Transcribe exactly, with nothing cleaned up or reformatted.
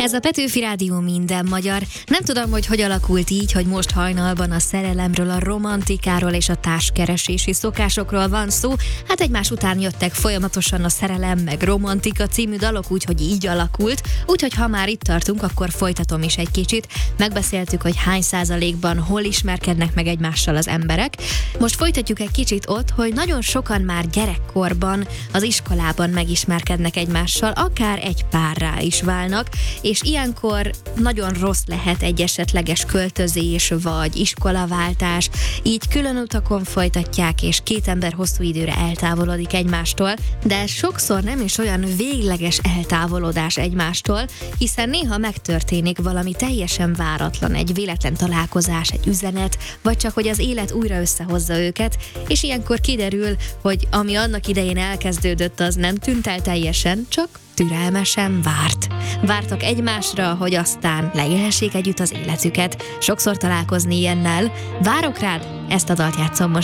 Ez a Petőfi Rádió minden magyar. Nem tudom, hogy hogy alakult így, hogy most hajnalban a szerelemről, a romantikáról és a társkeresési szokásokról van szó. Hát egymás után jöttek folyamatosan a Szerelem meg Romantika című dalok, úgyhogy így alakult. Úgyhogy ha már itt tartunk, akkor folytatom is egy kicsit. Megbeszéltük, hogy hány százalékban hol ismerkednek meg egymással az emberek. Most folytatjuk egy kicsit ott, hogy nagyon sokan már gyerekkorban, az iskolában megismerkednek egymással, akár egy párrá is válnak, és ilyenkor nagyon rossz lehet egy esetleges költözés vagy iskolaváltás, így külön utakon folytatják, és két ember hosszú időre eltávolodik egymástól, de sokszor nem is olyan végleges eltávolodás egymástól, hiszen néha megtörténik valami teljesen váratlan, egy véletlen találkozás, egy üzenet, vagy csak hogy az élet újra összehozza őket, és ilyenkor kiderül, hogy ami annak idején elkezdődött, az nem tűnt el teljesen, csak türelmesen várt. Vártak egymásra, hogy aztán leélhessék együtt az életüket. Sokszor találkozni ilyennel. Várok rád, ezt a dalt játszom most